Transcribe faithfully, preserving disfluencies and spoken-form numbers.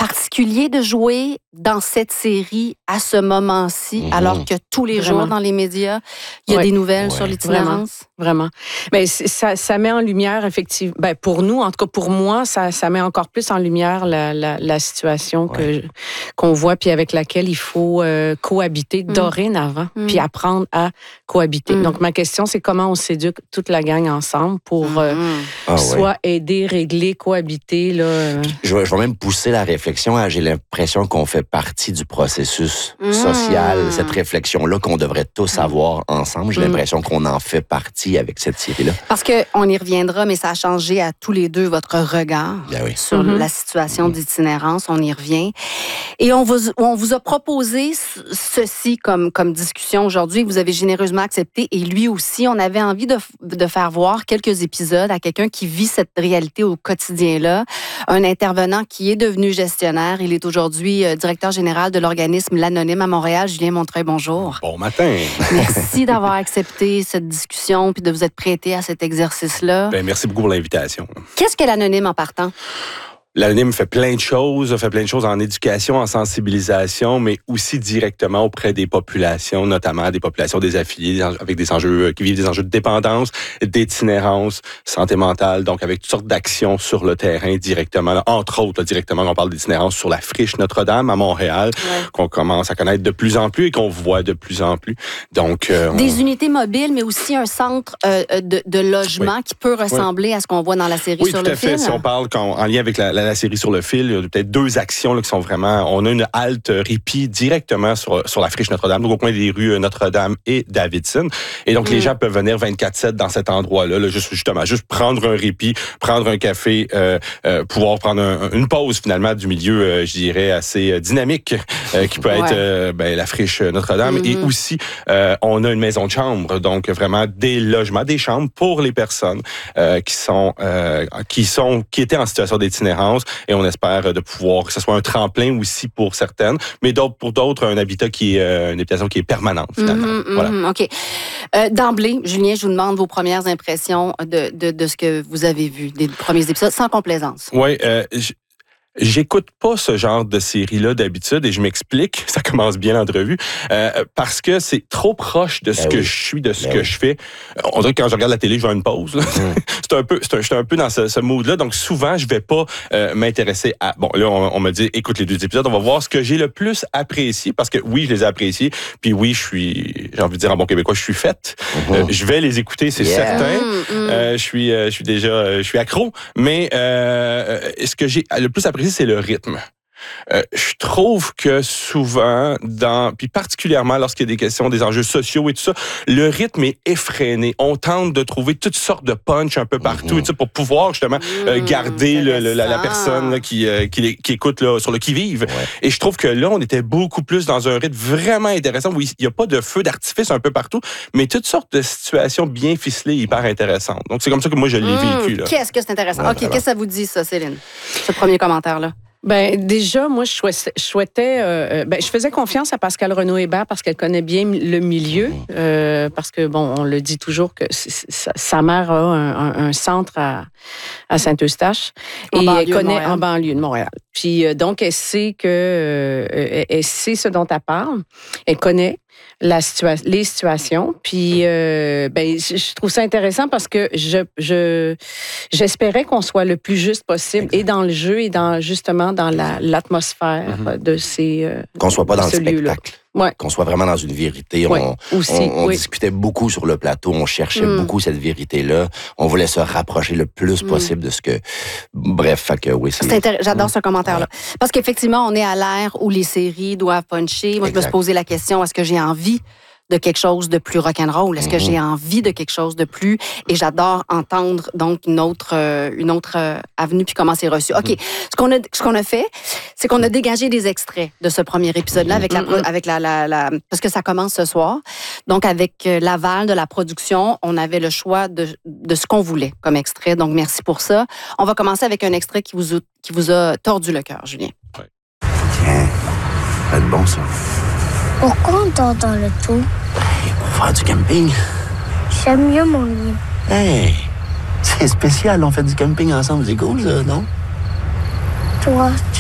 particulier de jouer dans cette série à ce moment-ci, mm-hmm. alors que tous les Vraiment. jours dans les médias, il y a ouais. des nouvelles ouais. sur l'itinérance? Vraiment. Vraiment. Mais ça, ça met en lumière, effectivement, ben pour nous, en tout cas pour moi, ça, ça met encore plus en lumière la, la, la situation ouais. que, qu'on voit, puis avec laquelle il faut euh, cohabiter mm. dorénavant, mm. puis apprendre à cohabiter. Mm. Donc, ma question, c'est comment on s'éduque toute la gang ensemble pour euh, mm. ah, soit ouais. aider, régler, cohabiter. Là. Je, vais, je vais même pousser la réflexion. Hein. J'ai l'impression qu'on fait partie du processus mm. social, cette réflexion-là qu'on devrait tous avoir ensemble. J'ai mm. l'impression qu'on en fait partie avec cette série-là. Parce qu'on y reviendra, mais ça a changé à tous les deux votre regard ben oui. sur mm-hmm. la situation mm-hmm. d'itinérance. On y revient. Et on vous, on vous a proposé ceci comme, comme discussion aujourd'hui. Vous avez généreusement accepté. Et lui aussi, on avait envie de, de faire voir quelques épisodes à quelqu'un qui vit cette réalité au quotidien-là. Un intervenant qui est devenu gestionnaire. Il est aujourd'hui directeur général de l'organisme L'Anonyme à Montréal. Julien Montreuil, bonjour. Bon matin. Merci d'avoir accepté cette discussion puis de vous être prêté à cet exercice-là. Bien, merci beaucoup pour l'invitation. Qu'est-ce que l'Anonyme en partant? L'Anonyme fait plein de choses, fait plein de choses en éducation, en sensibilisation, mais aussi directement auprès des populations, notamment des populations désaffiliées avec des enjeux qui vivent des enjeux de dépendance, d'itinérance, santé mentale, donc avec toutes sortes d'actions sur le terrain directement. Là, entre autres, là, directement, on parle d'itinérance sur la friche Notre-Dame à Montréal, ouais. qu'on commence à connaître de plus en plus et qu'on voit de plus en plus. Donc, euh, on... des unités mobiles, mais aussi un centre euh, de, de logement oui. qui peut ressembler oui. à ce qu'on voit dans la série oui, sur le film. Oui, tout à fait. Si on parle quand, en lien avec la, la la série sur le fil, il y a peut-être deux actions là, qui sont vraiment... On a une halte répit directement sur, sur la friche Notre-Dame, donc au coin des rues Notre-Dame et Davidson. Et donc, mm. les gens peuvent venir vingt-quatre sept dans cet endroit-là, là, juste, justement, juste prendre un répit, prendre un café, euh, euh, pouvoir prendre un, une pause, finalement, du milieu, euh, je dirais, assez dynamique, euh, qui peut ouais. être euh, ben, la friche Notre-Dame. Mm-hmm. Et aussi, euh, on a une maison de chambre, donc vraiment des logements, des chambres pour les personnes euh, qui sont, euh, qui sont, qui étaient en situation d'itinérance. Et on espère de pouvoir que ce soit un tremplin aussi pour certaines, mais d'autres, pour d'autres, un habitat qui est euh, une habitation qui est permanente, finalement. Mm-hmm, voilà. mm-hmm, OK. Euh, d'emblée, Julien, je vous demande vos premières impressions de, de, de ce que vous avez vu, des premiers épisodes, sans complaisance. Oui, euh, j- J'écoute pas ce genre de série-là d'habitude et je m'explique, ça commence bien l'entrevue, euh, parce que c'est trop proche de ce ben que oui. je suis, de ce ben que oui. je fais. On dirait que quand je regarde la télé, je vais à une pause. Là. Mm. c'est un peu, c'est un, je suis un peu dans ce, ce mood-là, donc souvent, je vais pas euh, m'intéresser à... Bon, là, on, on me dit, écoute les deux épisodes, on va voir ce que j'ai le plus apprécié, parce que oui, je les ai appréciés, puis oui, je suis, j'ai envie de dire en bon québécois, je suis faite. Mm-hmm. Euh, je vais les écouter, c'est yeah. certain. Mm-hmm. Euh, je suis, euh, je suis déjà, euh, je suis accro, mais euh, ce que j'ai le plus apprécié, c'est le rythme. Euh, je trouve que souvent, dans, puis particulièrement lorsqu'il y a des questions, des enjeux sociaux et tout ça, le rythme est effréné. On tente de trouver toutes sortes de punch un peu partout mmh. pour pouvoir justement mmh, euh, garder le, le, la, la personne là, qui, euh, qui, qui écoute là, sur le qui-vive. Ouais. Et je trouve que là, on était beaucoup plus dans un rythme vraiment intéressant où il n'y a pas de feu d'artifice un peu partout, mais toutes sortes de situations bien ficelées, hyper intéressantes. Donc, c'est comme ça que moi, je l'ai mmh, vécu. Là. Qu'est-ce que c'est intéressant? Ouais, OK, vraiment. Qu'est-ce que ça vous dit, ça, Céline? Ce premier commentaire-là. Ben déjà, moi, je souhaitais, je, souhaitais, euh, ben, je faisais confiance à Pascale Renaud-Hébert parce qu'elle connaît bien le milieu, euh, parce que, bon, on le dit toujours que sa, sa mère a un, un, un centre à, à Saint-Eustache et elle connaît en banlieue de Montréal. Puis, euh, donc, elle sait que, euh, elle sait ce dont elle parle, elle connaît la situa- les situations. Puis, euh, ben, je trouve ça intéressant parce que je, je, j'espérais qu'on soit le plus juste possible, exact. Et dans le jeu et dans justement dans la, l'atmosphère mm-hmm. de ces euh, qu'on soit pas dans le spectacle. Là. Ouais. Qu'on soit vraiment dans une vérité. Ouais, on aussi, on, on oui. discutait beaucoup sur le plateau, on cherchait mm. beaucoup cette vérité-là. On voulait se rapprocher le plus mm. possible de ce que... Bref, fait que oui, c'est... c'est intér... J'adore mm. ce commentaire-là. Ouais. Parce qu'effectivement, on est à l'ère où les séries doivent puncher. Moi, exact. Je me suis posé la question, est-ce que j'ai envie de quelque chose de plus rock'n'roll? Est-ce mm-hmm. que j'ai envie de quelque chose de plus... Et j'adore entendre donc une autre, euh, une autre euh, avenue puis comment c'est reçu. OK, mm-hmm. ce qu'on a, ce qu'on a fait, c'est qu'on a dégagé des extraits de ce premier épisode-là avec, la, avec la, la, la... Parce que ça commence ce soir. Donc, avec l'aval de la production, on avait le choix de, de ce qu'on voulait comme extrait. Donc, merci pour ça. On va commencer avec un extrait qui vous, qui vous a tordu le cœur, Julien. Ouais. Tiens, ça va être bon, ça. Pourquoi on dort dans le tout? Hey, pour faire du camping. J'aime mieux mon lit. Hey, c'est spécial, on fait du camping ensemble, c'est cool, ça, non? Toi,